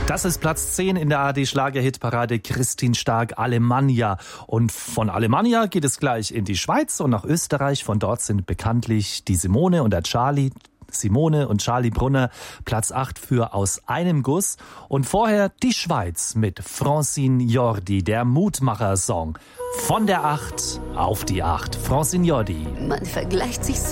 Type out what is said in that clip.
Das ist Platz 10 in der ARD-Schlager-Hitparade. Christine Stark, Alemannia. Und von Alemannia geht es gleich in die Schweiz und nach Österreich. Von dort sind bekanntlich die Simone und der Charlie. Simone und Charlie Brunner, Platz 8 für Aus einem Guss. Und vorher die Schweiz mit Francine Jordi, der Mutmacher-Song. Von der 8 auf die 8. Francine Jordi. Man vergleicht sich